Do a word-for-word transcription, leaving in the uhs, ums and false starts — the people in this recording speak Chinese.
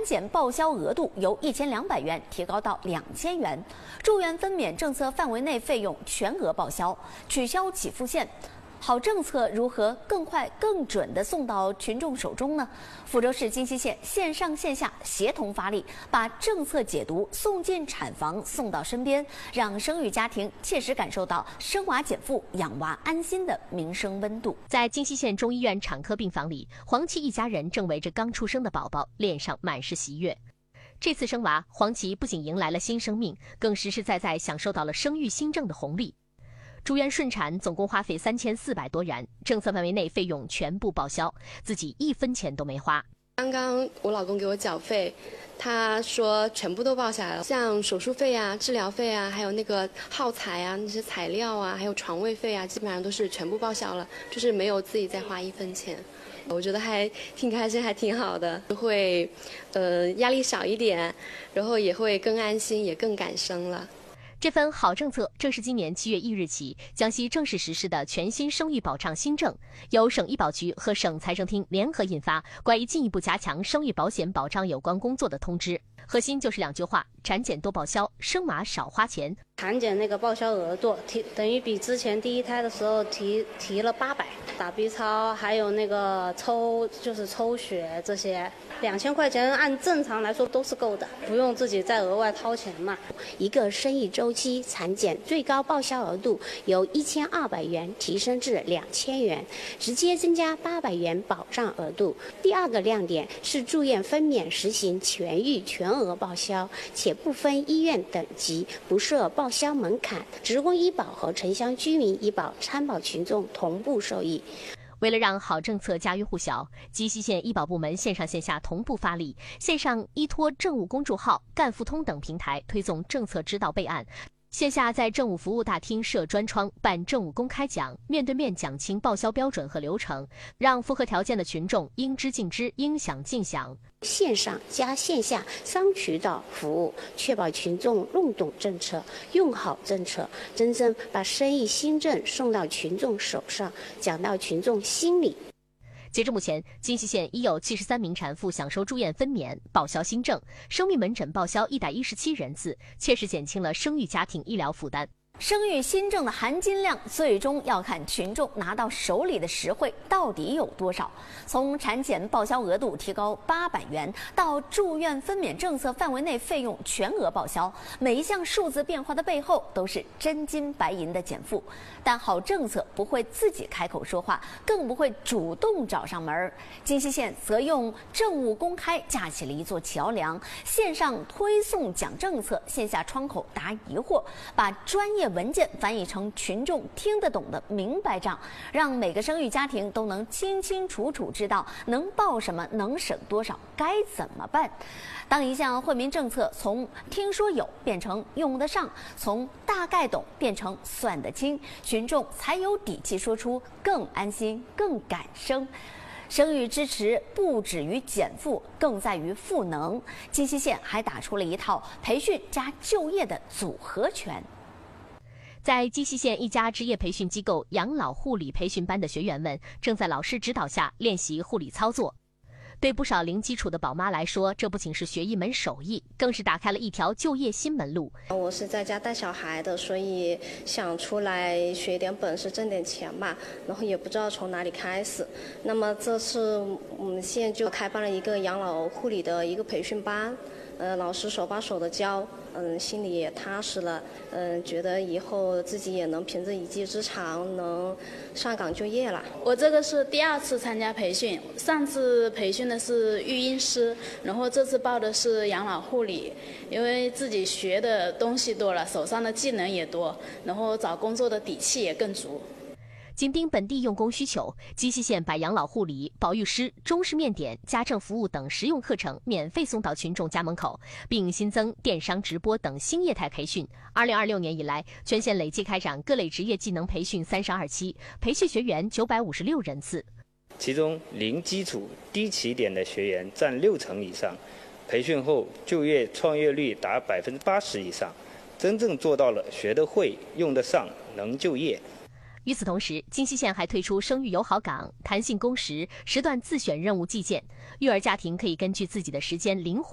检报销额度由一千两百元提高到两千元，住院分娩政策范围内费用全额报销，取消给付线。好政策如何更快更准地送到群众手中呢？福州市金溪县线上线下协同发力，把政策解读送进产房，送到身边，让生育家庭切实感受到生娃减负、养娃安心的民生温度。 在金溪县中医院产科病房里，黄琦一家人正围着刚出生的宝宝，脸上满是喜悦。这次生娃，黄琦不仅迎来了新生命，更实实在在享受到了生育新政的红利。住院顺产总共花费三千四百多元，政策范围内费用全部报销，自己一分钱都没花。 刚刚我老公给我缴费，他说全部都报下来了，像手术费啊、治疗费啊，还有那个耗材啊、那些材料啊，还有床位费啊，基本上都是全部报销了，就是没有自己再花一分钱。我觉得还挺开心，还挺好的，会呃压力少一点，然后也会更安心，也更敢生了。 这份好政策正是今年七月一日起，江西正式实施的全新生育保障新政，由省医保局和省财政厅联合印发《关于进一步加强生育保险保障有关工作的通知》，核心就是两句话：产检多报销，生娃少花钱。 产检那个报销额度提等于比之前第一胎的时候提提了八百，打 B 超还有那个抽就是抽血这些，两千块钱按正常来说都是够的，不用自己再额外掏钱嘛。 一个生育周期产检最高报销额度由一千二百元提升至两千元，直接增加八百元保障额度。第二个亮点是住院分娩实行全域全额报销，且不分医院等级，不设报销门槛，职工医保和城乡居民医保参保群众同步受益。 为了让好政策家喻户晓，金溪县医保部门线上线下同步发力，线上依托政务公众号、干付通等平台推送政策指导备案，线下在政务服务大厅设专窗办政务公开讲，面对面讲清报销标准和流程，让符合条件的群众应知尽知，应享尽享。 线上加线下双渠道服务，确保群众弄懂政策、用好政策，真正把生育新政送到群众手上，讲到群众心里。 截至目前，金溪县已有七十三名产妇享受住院分娩报销新政，生育门诊报销一百一十七人次，切实减轻了生育家庭医疗负担。 生育新政的含金量，最终要看群众拿到手里的实惠到底有多少。从产检报销额度提高八百元，到住院分娩政策范围内费用全额报销，每一项数字变化的背后都是真金白银的减负。但好政策不会自己开口说话，更不会主动找上门。金溪县则用政务公开架起了一座桥梁，线上推送讲政策，线下窗口答疑惑，把专业文件翻译成群众听得懂的明白账，让每个生育家庭都能清清楚楚知道能报什么，能省多少，该怎么办。当一项惠民政策从听说有变成用得上，从大概懂变成算得清，群众才有底气说出更安心、更敢生。生育支持不止于减负，更在于赋能。金溪县还打出了一套培训加就业的组合拳。 在金溪县一家职业培训机构养老护理培训班的学员们，正在老师指导下练习护理操作。对不少零基础的宝妈来说，这不仅是学一门手艺，更是打开了一条就业新门路。 我是在家带小孩的，所以想出来学点本事挣点钱吧，然后也不知道从哪里开始。那么这次我们县就开办了一个养老护理的一个培训班，呃，老师手把手的教，嗯，心里也踏实了，嗯，觉得以后自己也能凭着一技之长能上岗就业了。 我这个是第二次参加培训，上次培训的是育婴师，然后这次报的是养老护理，因为自己学的东西多了，手上的技能也多，然后找工作的底气也更足。 紧盯本地用工需求，金溪县把养老护理、保育师、中式面点、家政服务等实用课程免费送到群众家门口，并新增电商直播等新业态培训。二零二六年以来，全县累计开展各类职业技能培训三十二期，培训学员九百五十六人次。 其中零基础、低起点的学员占六成以上，培训后就业创业率达百分之八十以上，真正做到了学得会、用得上、能就业。 与此同时，金溪县还推出生育友好岗、弹性工时、时段自选任务计件，育儿家庭可以根据自己的时间灵活